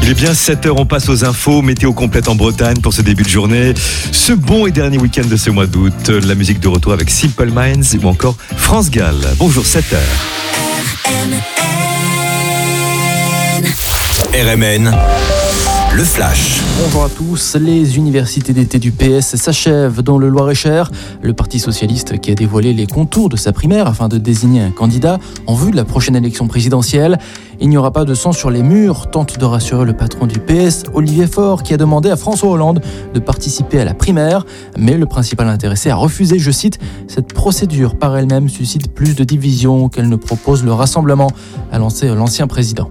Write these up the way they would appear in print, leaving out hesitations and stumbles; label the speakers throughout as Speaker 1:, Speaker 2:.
Speaker 1: Il est bien 7h, on passe aux infos, météo complète en Bretagne pour ce début de journée. Ce bon et dernier week-end de ce mois d'août, la musique de retour avec Simple Minds ou encore France Gall. Bonjour, 7h.
Speaker 2: RMN, le flash.
Speaker 3: Bonjour à tous. Les universités d'été du PS s'achèvent dans le Loir-et-Cher. Le Parti socialiste qui a dévoilé les contours de sa primaire afin de désigner un candidat en vue de la prochaine élection présidentielle. Il n'y aura pas de sang sur les murs, tente de rassurer le patron du PS, Olivier Faure, qui a demandé à François Hollande de participer à la primaire. Mais le principal intéressé a refusé, je cite, « Cette procédure par elle-même suscite plus de divisions qu'elle ne propose le rassemblement », a lancé l'ancien président.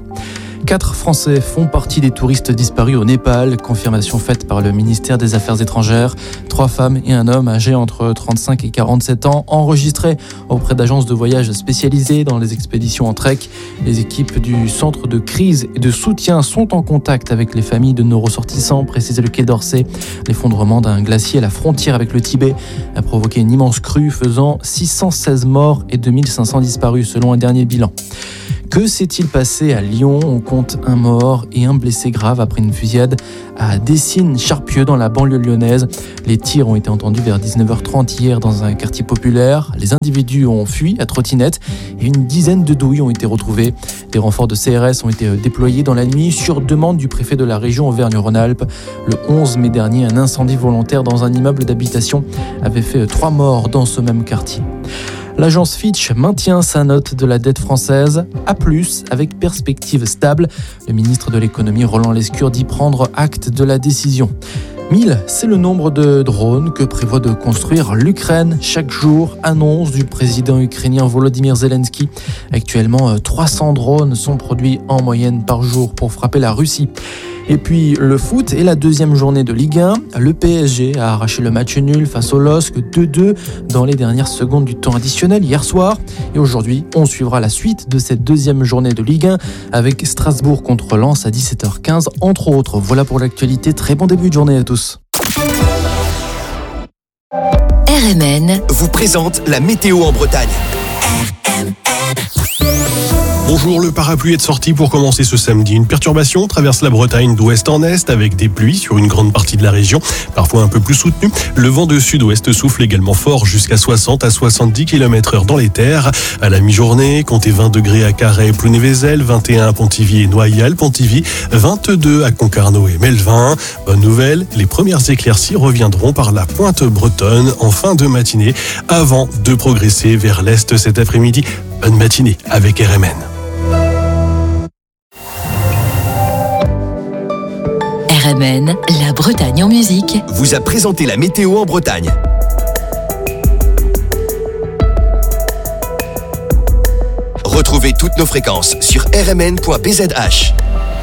Speaker 3: 4 Français font partie des touristes disparus au Népal, confirmation faite par le ministère des Affaires étrangères. 3 femmes et un homme âgés entre 35 et 47 ans, enregistrés auprès d'agences de voyage spécialisées dans les expéditions en trek. Les équipes du centre de crise et de soutien sont en contact avec les familles de nos ressortissants, précisait le Quai d'Orsay. L'effondrement d'un glacier à la frontière avec le Tibet a provoqué une immense crue, faisant 616 morts et 2500 disparus selon un dernier bilan. Que s'est-il passé à Lyon ? On compte un mort et un blessé grave après une fusillade à Dessines-Charpieu dans la banlieue lyonnaise. Les tirs ont été entendus vers 19h30 hier dans un quartier populaire. Les individus ont fui à trottinette et une dizaine de douilles ont été retrouvées. Des renforts de CRS ont été déployés dans la nuit sur demande du préfet de la région Auvergne-Rhône-Alpes. Le 11 mai dernier, un incendie volontaire dans un immeuble d'habitation avait fait 3 morts dans ce même quartier. L'agence Fitch maintient sa note de la dette française A+, avec perspective stable. Le ministre de l'économie Roland Lescure dit prendre acte de la décision. 1000, c'est le nombre de drones que prévoit de construire l'Ukraine chaque jour, annonce du président ukrainien Volodymyr Zelensky. Actuellement, 300 drones sont produits en moyenne par jour pour frapper la Russie. Et puis le foot et la deuxième journée de Ligue 1. Le PSG a arraché le match nul face au LOSC 2-2 dans les dernières secondes du temps additionnel hier soir. Et aujourd'hui, on suivra la suite de cette deuxième journée de Ligue 1 avec Strasbourg contre Lens à 17h15 entre autres. Voilà pour l'actualité. Très bon début de journée à tous.
Speaker 2: RMN vous présente la météo en Bretagne.
Speaker 4: Bonjour, le parapluie est de sortie pour commencer ce samedi. Une perturbation traverse la Bretagne d'ouest en est avec des pluies sur une grande partie de la région, parfois un peu plus soutenues. Le vent de sud-ouest souffle également fort jusqu'à 60 à 70 km/h dans les terres. À la mi-journée, comptez 20 degrés à Carhaix, Plounévézel, 21 à Pontivy et Noailles, Pontivy, 22 à Concarneau et Melvin. Bonne nouvelle, les premières éclaircies reviendront par la pointe bretonne en fin de matinée avant de progresser vers l'est cet après-midi. Bonne matinée avec RMN.
Speaker 5: RMN, la Bretagne en musique,
Speaker 2: vous a présenté la météo en Bretagne. Retrouvez toutes nos fréquences sur rmn.bzh.